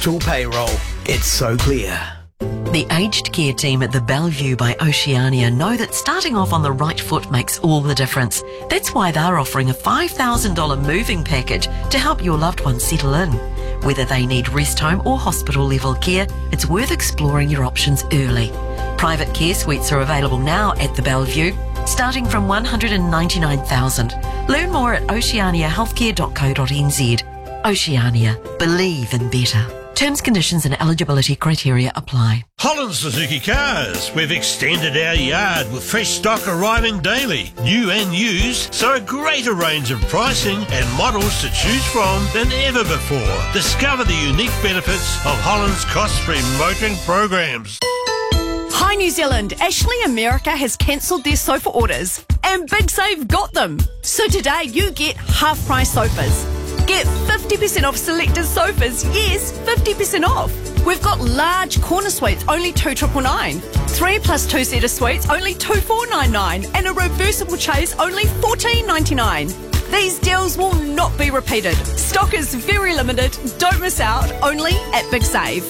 Postal Payroll. It's so clear. The aged care team at the Bellevue by Oceania know that starting off on the right foot makes all the difference. That's why they're offering a $5,000 moving package to help your loved ones settle in. Whether they need rest home or hospital level care, it's worth exploring your options early. Private care suites are available now at the Bellevue, starting from $199,000. Learn more at oceaniahealthcare.co.nz. Oceania. Believe in better. Terms, conditions and eligibility criteria apply. Holland Suzuki Cars. We've extended our yard with fresh stock arriving daily, new and used, so a greater range of pricing and models to choose from than ever before. Discover the unique benefits of Holland's cost-free motoring programs. Hi New Zealand, Ashley America has cancelled their sofa orders and Big Save got them. So today you get half price sofas. Get 50% off selected sofas. Yes, 50% off. We've got large corner suites, only $2,999. 3 plus 2 seater suites, only $2,499. And a reversible chaise, only $1,499. These deals will not be repeated. Stock is very limited. Don't miss out. Only at Big Save.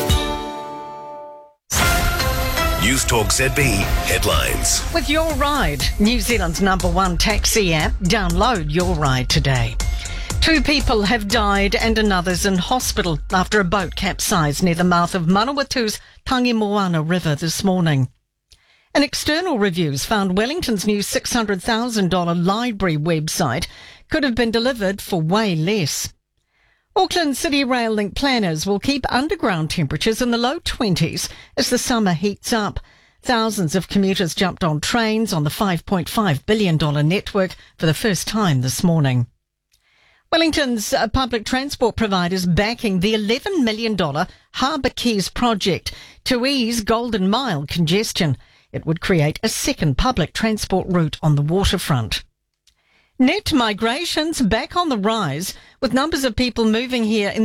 News Talk ZB headlines. With Your Ride, New Zealand's #1 taxi app, download Your Ride today. 2 people have died and another's in hospital after a boat capsized near the mouth of Manawatu's Tangimoana River this morning. An external reviews found Wellington's new $600,000 library website could have been delivered for way less. Auckland City Rail Link planners will keep underground temperatures in the low 20s as the summer heats up. Thousands of commuters jumped on trains on the $5.5 billion network for the first time this morning. Wellington's public transport providers backing the $11 million Harbour Quays project to ease Golden Mile congestion. It would create a second public transport route on the waterfront. Net migration's back on the rise, with numbers of people moving here in